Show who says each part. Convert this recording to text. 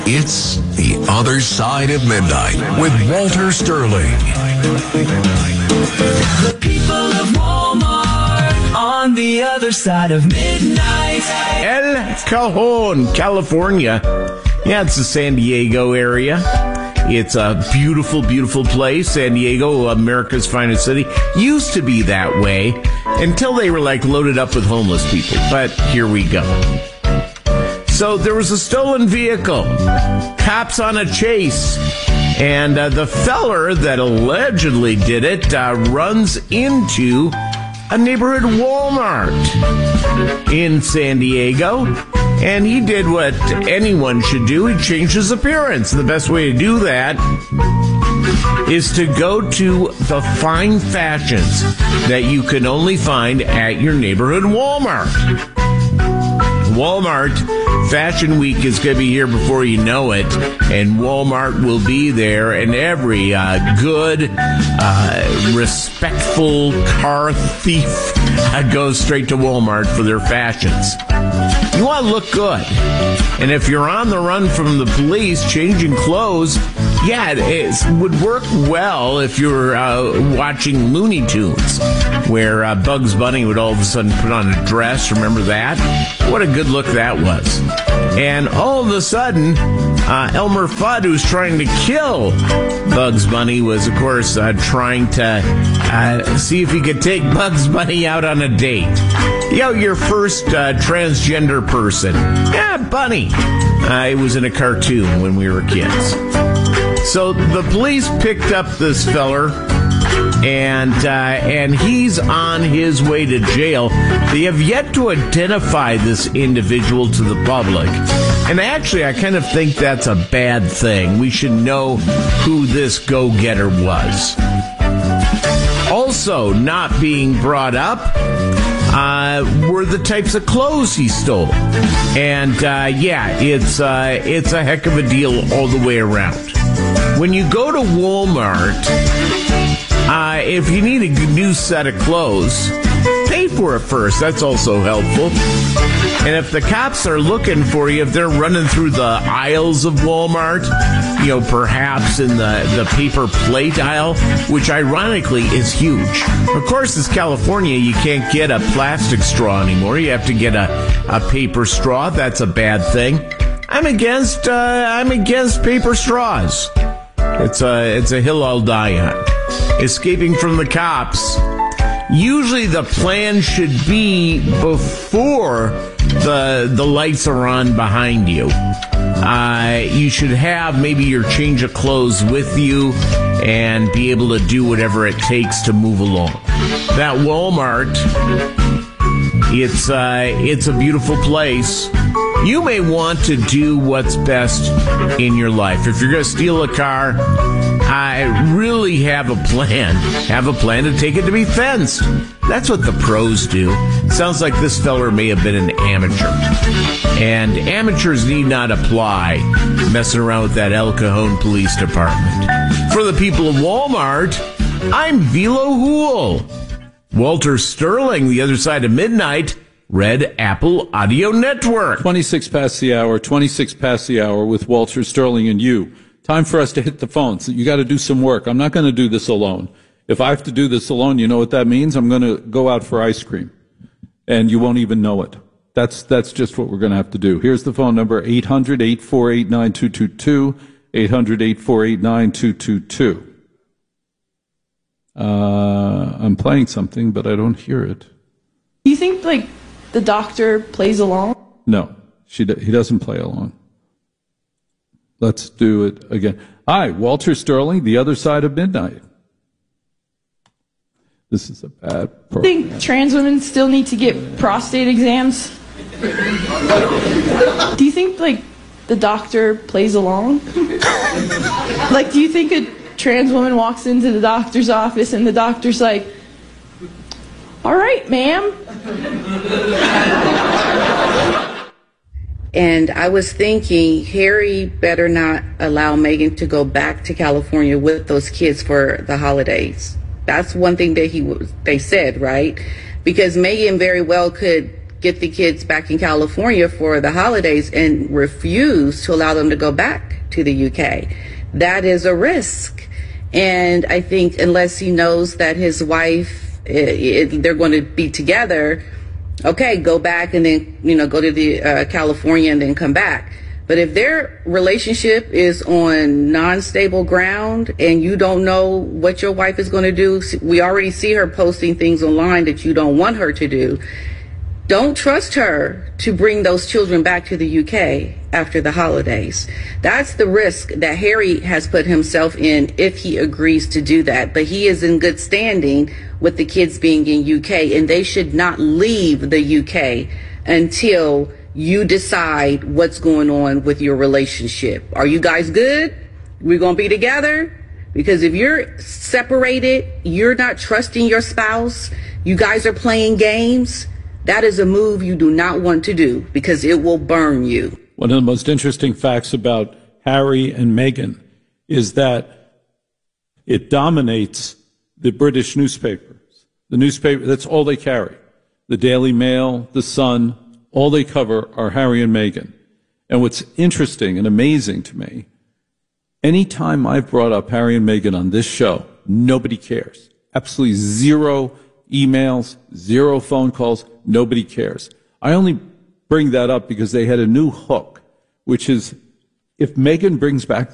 Speaker 1: It's The Other Side of Midnight with Walter Sterling.
Speaker 2: The people of Walmart on the other side of midnight.
Speaker 3: El Cajon, California. Yeah, it's the San Diego area. It's a beautiful, beautiful place. San Diego, America's finest city. Used to be that way until they were loaded up with homeless people. But here we go. So there was a stolen vehicle. Cops on a chase. And the feller that allegedly did it runs into a neighborhood Walmart in San Diego. And he did what anyone should do. He changed his appearance. The best way to do that is to go to the fine fashions that you can only find at your neighborhood Walmart. Walmart Fashion Week is going to be here before you know it, and Walmart will be there, and every good, respectful car thief goes straight to Walmart for their fashions. You want to look good. And if you're on the run from the police, changing clothes, yeah, it would work well if you're watching Looney Tunes, where Bugs Bunny would all of a sudden put on a dress. Remember that? What a good look that was. And all of a sudden, Elmer Fudd, who's trying to kill Bugs Bunny, was, of course, trying to see if he could take Bugs Bunny out on a date. Your first transgender person. Yeah, Bunny. It was in a cartoon when we were kids. So the police picked up this feller, and he's on his way to jail. They have yet to identify this individual to the public. And actually, I kind of think that's a bad thing. We should know who this go-getter was. Also, not being brought up were the types of clothes he stole. And, it's a heck of a deal all the way around. When you go to Walmart, if you need a new set of clothes, pay for it first. That's also helpful. And if the cops are looking for you, if they're running through the aisles of Walmart, perhaps in the paper plate aisle, which ironically is huge. Of course, it's California. You can't get a plastic straw anymore. You have to get a paper straw. That's a bad thing. I'm against paper straws. It's a hill I'll die on. Escaping from the cops. Usually the plan should be before the lights are on behind you. You should have maybe your change of clothes with you and be able to do whatever it takes to move along. That Walmart, it's a beautiful place. You may want to do what's best in your life. If you're going to steal a car, I really have a plan. Have a plan to take it to be fenced. That's what the pros do. Sounds like this feller may have been an amateur. And amateurs need not apply messing around with that El Cajon Police Department. For the people of Walmart, I'm Velo Hool. Walter Sterling, The Other Side of Midnight, Red Apple Audio Network.
Speaker 4: 26 past the hour with Walter Sterling and you. Time for us to hit the phones. You got to do some work. I'm not going to do this alone. If I have to do this alone, you know what that means? I'm going to go out for ice cream, and you won't even know it. That's just what we're going to have to do. Here's the phone number, 800-848-9222, 800-848-9222. I'm playing something, but I don't hear it.
Speaker 5: Do you think, the doctor plays along?
Speaker 4: No, he doesn't play along. Let's do it again. Hi, Walter Sterling, The Other Side of Midnight. This is a bad program.
Speaker 5: Do you think trans women still need to get prostate exams? Do you think, the doctor plays along? Do you think a trans woman walks into the doctor's office and the doctor's like, all right, ma'am.
Speaker 6: And I was thinking, Harry better not allow Meghan to go back to California with those kids for the holidays. That's one thing that they said, right? Because Meghan very well could get the kids back in California for the holidays and refuse to allow them to go back to the UK. That is a risk. And I think unless he knows that his wife, they're going to be together, okay, go back and then, go to the California and then come back. But if their relationship is on non-stable ground and you don't know what your wife is going to do, we already see her posting things online that you don't want her to do. Don't trust her to bring those children back to the UK after the holidays. That's the risk that Harry has put himself in if he agrees to do that. But he is in good standing with the kids being in UK, and they should not leave the UK until you decide what's going on with your relationship. Are you guys good? We're going to be together? Because if you're separated, you're not trusting your spouse, you guys are playing games, that is a move you do not want to do because it will burn you.
Speaker 4: One of the most interesting facts about Harry and Meghan is that it dominates the British newspapers. The newspaper, that's all they carry. The Daily Mail, The Sun, all they cover are Harry and Meghan. And what's interesting and amazing to me, anytime I've brought up Harry and Meghan on this show, nobody cares. Absolutely zero emails, zero phone calls, nobody cares. I only bring that up because they had a new hook, which is if Meghan brings back